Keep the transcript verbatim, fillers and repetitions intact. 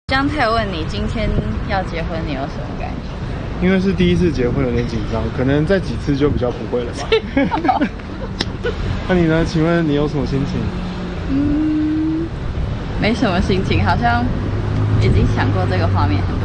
江太问你今天要结婚，你有什么感觉？ 因为是第一次结婚，有点紧张，可能再几次就比较不会了吧。那你呢？请问你有什么心情？ 嗯，没什么心情，好像已经想过这个画面很